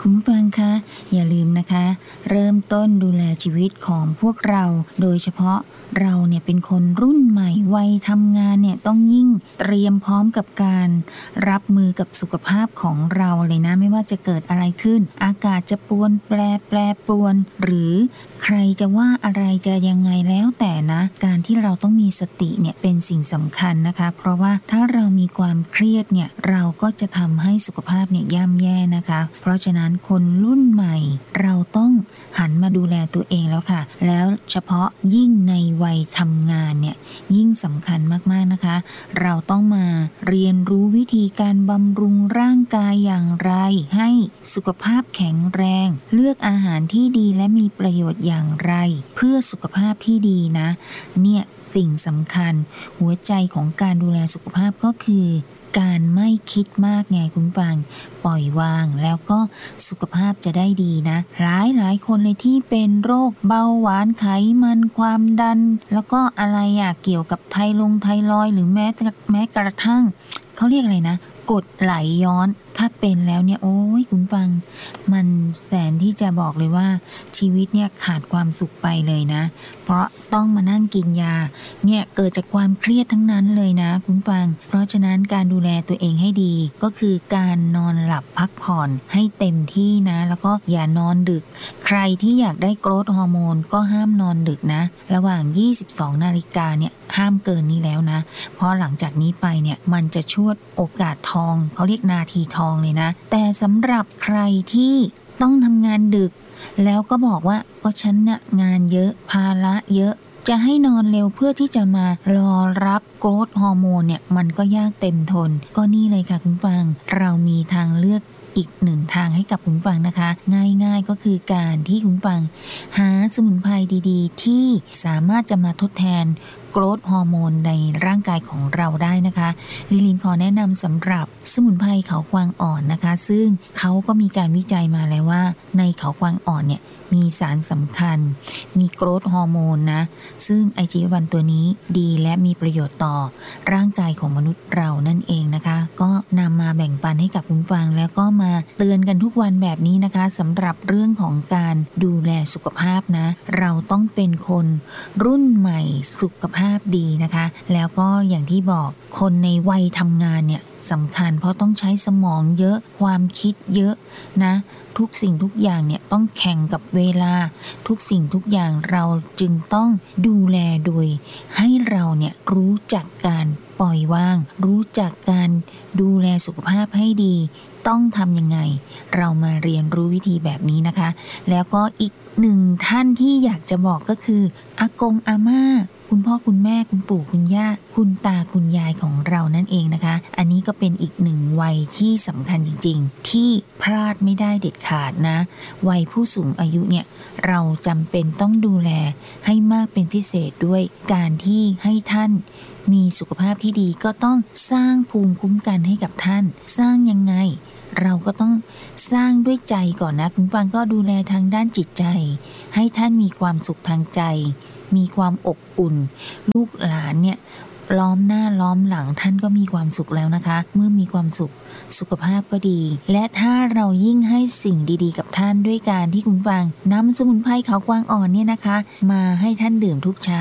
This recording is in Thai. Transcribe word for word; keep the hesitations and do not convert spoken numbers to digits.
คุณผู้ฟังคะอย่าลืมนะคะเริ่มต้นดูแลชีวิตของพวกเราโดยเฉพาะเราเนี่ยเป็นคนรุ่นใหม่วัยทำงานเนี่ยต้องยิ่งเตรียมพร้อมกับการรับมือกับสุขภาพของเราเลยนะไม่ว่าจะเกิดอะไรขึ้นอากาศจะปรวนแปรแปรปรวนหรือใครจะว่าอะไรจะยังไงแล้วแต่นะการที่เราต้องมีสติเนี่ยเป็นสิ่งสำคัญนะคะเพราะว่าถ้าเรามีความเครียดเนี่ยเราก็จะทำให้สุขภาพเนี่ยย่ำแย่นะคะเพราะฉะนั้นคนรุ่นใหม่เราต้องหันมาดูแลตัวเองแล้วค่ะแล้วเฉพาะยิ่งในวัยทำงานเนี่ยยิ่งสำคัญมากๆนะคะเราต้องมาเรียนรู้วิธีการบำรุงร่างกายอย่างไรให้สุขภาพแข็งแรงเลือกอาหารที่ดีและมีประโยชน์อย่างไรเพื่อสุขภาพที่ดีนะเนี่ยสิ่งสำคัญหัวใจของการดูแลสุขภาพก็คือการไม่คิดมากไงคุณฟังปล่อยวางแล้วก็สุขภาพจะได้ดีนะหลายหลายคนเลยที่เป็นโรคเบาหวานไขมันความดันแล้วก็อะไรอ่ะเกี่ยวกับไทลงไทรอยด์หรือแม้แม้กระทั่งเขาเรียกอะไรนะกรดไหลย้อนถ้าเป็นแล้วเนี่ยโอ้ยคุณฟังมันแสนที่จะบอกเลยว่าชีวิตเนี่ยขาดความสุขไปเลยนะเพราะต้องมานั่งกินยาเนี่ยเกิดจากความเครียดทั้งนั้นเลยนะคุณฟังเพราะฉะนั้นการดูแลตัวเองให้ดีก็คือการนอนหลับพักผ่อนให้เต็มที่นะแล้วก็อย่านอนดึกใครที่อยากได้โกรทฮอร์โมนก็ห้ามนอนดึกนะระหว่างยี่สิบสองนาฬิกาเนี่ยห้ามเกินนี้แล้วนะเพราะหลังจากนี้ไปเนี่ยมันจะชวดโอกาสทองเขาเรียกนาทีทองเลยนะแต่สำหรับใครที่ต้องทำงานดึกแล้วก็บอกว่าก็ฉันเนี่ยงานเยอะภาระเยอะจะให้นอนเร็วเพื่อที่จะมารอรับโกรทฮอร์โมนเนี่ยมันก็ยากเต็มทนก็นี่เลยค่ะคุณฟังเรามีทางเลือกอีกหนึ่งทางให้กับคุณฟังนะคะง่ายๆก็คือการที่คุณฟังหาสมุนไพรดีๆที่สามารถจะมาทดแทนโกรทฮอร์โมนในร่างกายของเราได้นะคะลิลินขอแนะนำสำหรับสมุนไพรเขากวางอ่อนนะคะซึ่งเขาก็มีการวิจัยมาแล้วว่าในเขากวางอ่อนเนี่ยมีสารสำคัญมีโกรทฮอร์โมนนะซึ่งไอจีวันตัวนี้ดีและมีประโยชน์ต่อร่างกายของมนุษย์เรานั่นเองนะคะก็นำมาแบ่งปันให้กับคุณฟังแล้วก็มาเตือนกันทุกวันแบบนี้นะคะสำหรับเรื่องของการดูแลสุขภาพนะเราต้องเป็นคนรุ่นใหม่สุขภาพดีนะคะแล้วก็อย่างที่บอกคนในวัยทำงานเนี่ยสำคัญเพราะต้องใช้สมองเยอะความคิดเยอะนะทุกสิ่งทุกอย่างเนี่ยต้องแข่งกับเวลาทุกสิ่งทุกอย่างเราจึงต้องดูแลโดยให้เราเนี่ยรู้จักการปล่อยวางรู้จักการดูแลสุขภาพให้ดีต้องทำยังไงเรามาเรียนรู้วิธีแบบนี้นะคะแล้วก็อีกหนึ่งท่านที่อยากจะบอกก็คืออากงอาม่าคุณพ่อคุณแม่คุณปู่คุณย่าคุณตาคุณยายของเรานั่นเองนะคะอันนี้ก็เป็นอีกหนึ่งวัยที่สำคัญจริงๆที่พลาดไม่ได้เด็ดขาดนะวัยผู้สูงอายุเนี่ยเราจำเป็นต้องดูแลให้มากเป็นพิเศษด้วยการที่ให้ท่านมีสุขภาพที่ดีก็ต้องสร้างภูมิคุ้มกันให้กับท่านสร้างยังไงเราก็ต้องสร้างด้วยใจก่อนนะคุณฟังก็ดูแลทางด้านจิตใจให้ท่านมีความสุขทางใจมีความอบอุ่นลูกหลานเนี่ยล้อมหน้าล้อมหลังท่านก็มีความสุขแล้วนะคะเมื่อมีความสุขสุขภาพก็ดีและถ้าเรายิ่งให้สิ่งดีๆกับท่านด้วยการที่คุณฟังนำสมุนไพรเขากวางอ่อนเนี่ยนะคะมาให้ท่านดื่มทุกเช้า